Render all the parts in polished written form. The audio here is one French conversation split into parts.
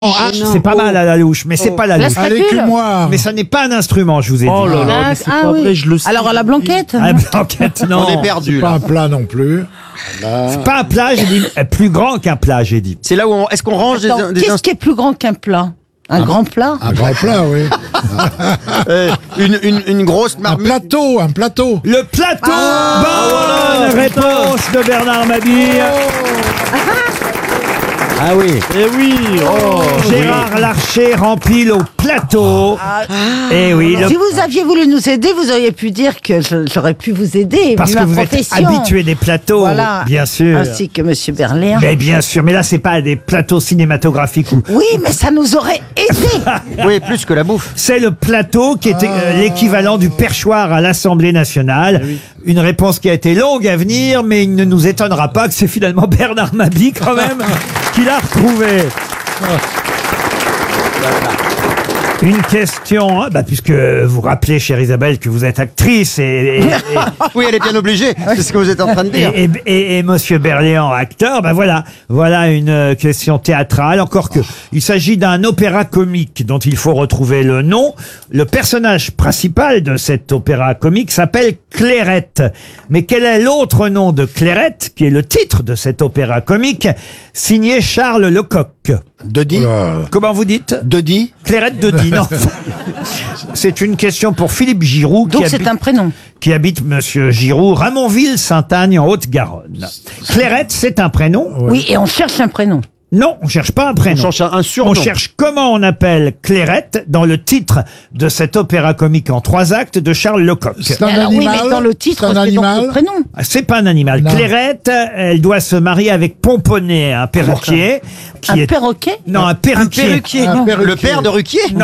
C'est pas mal à la louche, mais c'est pas la louche. À l'écumoire. Mais ça n'est pas un instrument, je vous ai dit. Oh là là, mais c'est pas vrai, je le sais. Alors, la blanquette Ah, blanquette, non. On est perdu. Pas un plat non plus. C'est pas un plat, j'ai dit. Plus grand qu'un plat, j'ai dit. C'est là où est-ce qu'on range Attends, des qu'est-ce qui est plus grand qu'un plat? Un grand plat? Un grand plat, oui. une grosse Un marmite. plateau, un plateau. Le plateau. Bonne réponse de Bernard Mabille. Ah oui. Eh oui. Oh. Gérard Larcher rempile au plateau. Et oui, Si vous aviez voulu nous aider, vous auriez pu dire que j'aurais pu vous aider. parce vu que ma vous êtes profession. habitué des plateaux, Voilà. bien sûr. Ainsi que Monsieur Berléand. Mais bien sûr, mais là c'est pas des plateaux cinématographiques ou Oui, mais ça nous aurait aidé. Oui, plus que la bouffe. c'est le plateau qui est l'équivalent du perchoir à l'Assemblée nationale. Une réponse qui a été longue à venir, mais il ne nous étonnera pas que c'est finalement Bernard Mabille quand même qui l'a retrouvé. Une question, puisque vous rappelez, chère Isabelle, que vous êtes actrice Oui, elle est bien obligée. C'est ce que vous êtes en train de dire. et Monsieur Berléand, acteur, voilà une question théâtrale. Encore que, il s'agit d'un opéra comique dont il faut retrouver le nom. Le personnage principal de cet opéra comique s'appelle Clairette. Mais quel est l'autre nom de Clairette, qui est le titre de cet opéra comique, signé Charles Lecoq? Dodi. Comment vous dites? Dodi. Clairette de Die, non. C'est une question pour Philippe Giroud, Donc c'est un prénom. qui habite, Monsieur Giroud, Ramonville-Sainte-Agne, en Haute-Garonne. Clairette, c'est un prénom? Oui, et on cherche un prénom. Non, on cherche pas un On prénom. cherche un surnom. On cherche comment on appelle Clairette dans le titre de cet opéra comique en 3 actes de Charles Lecoq. C'est un Alors, oui, animal. mais dans le titre, C'est un c'est donc animal. le prénom. C'est pas un animal. Non. Clairette, elle doit se marier avec Pomponnet, un perruquier. Qui Un est... perroquet? Non, un perruquier. Un perruquier. Le père de Ruquier. Non.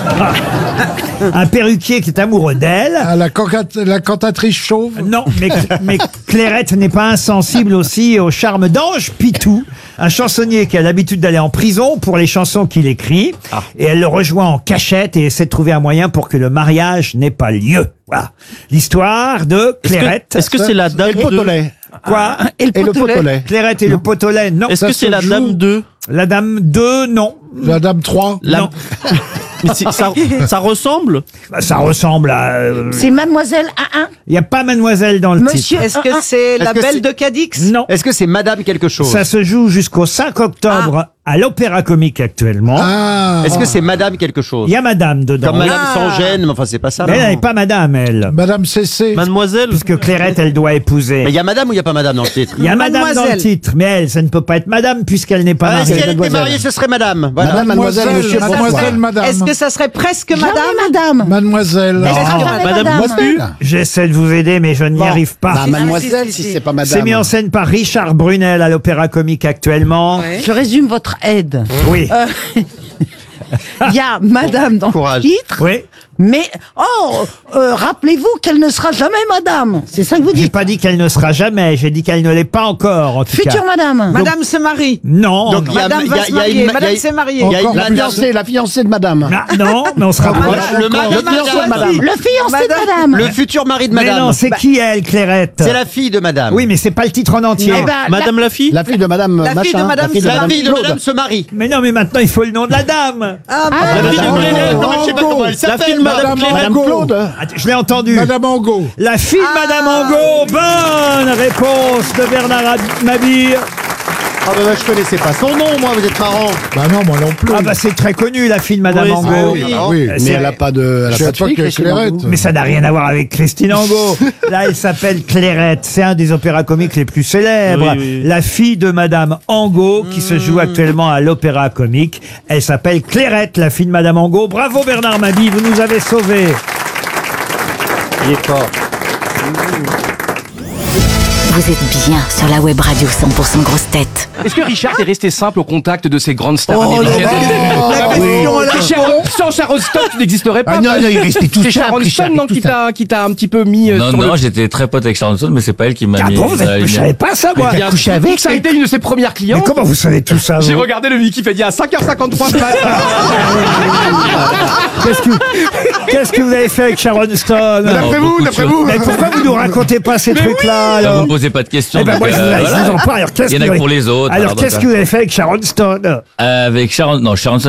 Un perruquier qui est amoureux d'elle. Ah, la cantatrice chauve. Non, mais Clairette n'est pas insensible aussi au charme d'Ange Pitou, un chansonnier qui a l'habitude d'aller en prison pour les chansons qu'il écrit. Et elle le rejoint en cachette et essaie de trouver un moyen pour que le mariage n'ait pas lieu. Voilà. L'histoire de Clairette. Est-ce que c'est la dame de... Quoi? Et le potelet. Clairette et le potelet, non. Est-ce que Ça c'est se la joue. dame 2? La dame 2, non. La dame 3. Non. Mais ça ressemble? Ça ressemble à... C'est Mademoiselle A1. Il n'y a pas mademoiselle dans le Monsieur. Est-ce que c'est la que belle c'est- de Cadix? titre. Non. Est-ce que c'est Madame quelque chose? Ça se joue jusqu'au 5 octobre à l'Opéra Comique actuellement. Ah. Est-ce que c'est Madame quelque chose? Il y a madame dedans. Comme Madame sans gêne, mais enfin c'est pas ça. Mais non. elle n'est pas madame, elle. Madame CC. Mademoiselle? Puisque Clairette, elle doit épouser. Mais il y a Madame ou il y a pas Madame dans le titre? Il y a madame dans le Mademoiselle. titre, mais elle, ça ne peut pas être madame puisqu'elle n'est pas Ah, si mariée. elle était mariée, ce serait Madame. Voilà. Mademoiselle, Mademoiselle, madame. Est-ce que ça serait presque Jamais madame? madame. Mademoiselle. Jamais Madame Moscu? J'essaie de vous aider, mais je n'y arrive pas. Mademoiselle, si c'est pas C'est mis en scène par Richard Brunel à l'Opéra Comique actuellement. Je résume votre aide. Oui. Il y a madame dans Courage. le titre, Oui. mais rappelez-vous qu'elle ne sera jamais madame. C'est ça que vous J'ai dites. pas dit qu'elle ne sera jamais, j'ai dit qu'elle ne l'est pas encore, en tout Future cas. madame. Madame se marie. Non, Donc, non. il y a- Madame il y a- va se il y a marier. une- Madame il y a- s'est mariée. Il y a une Madame. la fiancée de madame. Ah, non, mais on se rapproche. Le mari de Madame. Le fiancé de Madame. madame. Le futur mari de Mais Madame. non, c'est qui elle, Clairette? C'est la fille de Madame. Oui, mais c'est pas le titre en entier. Eh ben, Madame la fille? La fille de madame La fille de machin. madame, fille de c'est La madame fille de Claude. Madame se marie. Mais non, mais maintenant il faut le nom de la dame. Ah, La fille de Madame Clairette. Angot. Non, mais je sais pas comment elle La fille s'appelle. de Madame Madame Clairette. Madame Angot. Claude. Ah, je l'ai entendu. Madame Angot. La fille de Madame Angot. Bonne réponse de Bernard Mabille. Ah bah, je connaissais pas son nom, moi, vous êtes marrant. Bah non, moi non plus. Ah bah c'est très connu, la fille de Madame Oui, Angot. oui. Ah oui. Mais C'est- elle a pas de. Elle a Je pas sais de pas fille, que Christine Clairette. Angot. Mais ça n'a rien à voir avec Christine Angot. Là, elle s'appelle Clairette. C'est un des opéras comiques les plus célèbres. Oui, oui. La fille de Madame Angot, qui se joue actuellement à l'Opéra Comique. Elle s'appelle Clairette, la fille de Madame Angot. Bravo Bernard Mabille, vous nous avez sauvés. Il est fort. Vous êtes bien sur la web radio 100% grosse tête. Est-ce que Richard est resté simple au contact de ces grandes stars Oh, américaines la question, elle a Sans Sharon Stone, tu n'existerais pas. Ah non, non, il restait tout C'est simple, Sharon Richard, Stone, non, tout qui t'a un petit peu mis Non, sur non, le... j'étais très pote avec Sharon Stone, mais c'est pas elle qui m'a Ah mis. bon, je savais pas ça, moi. Bien, couché avec, ça a été une de ses premières Mais clientes. comment vous savez tout ça, J'ai vous regardé le Wikipédia à 5h53 ce matin. Qu'est-ce que vous avez fait avec Sharon Stone D'après vous, Mais pourquoi vous nous racontez pas ces trucs-là, alors Vous me posez posez pas de questions. Eh ben, donc, moi, je vous en parle. Alors, qu'est-ce Il y en a que que vous pour les autres. alors, qu'est-ce que vous avez fait avec Sharon Stone? Avec Sharon, non, Sharon Stone,